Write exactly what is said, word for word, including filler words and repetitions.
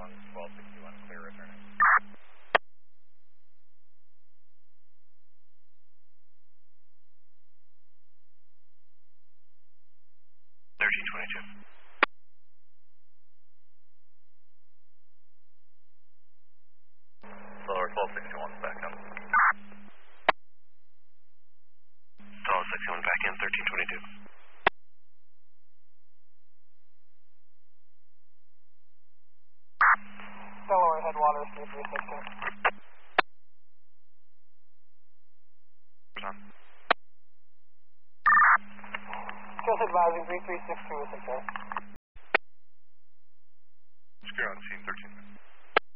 one, twelve sixty-one, clear returning. thirteen twenty-two. Solar twelve sixty-one, back up. Solar sixty-one, back in, thirteen twenty-two. Delaware Headwaters, three three six two. Just advising, three three six two is okay. Secure on scene, thirteen.